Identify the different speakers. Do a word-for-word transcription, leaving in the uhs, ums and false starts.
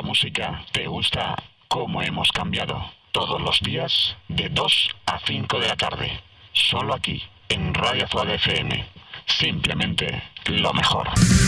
Speaker 1: música, te gusta cómo hemos cambiado. Todos los días de dos a cinco de la tarde. Solo aquí, en Radio Fuad F M. Simplemente lo mejor.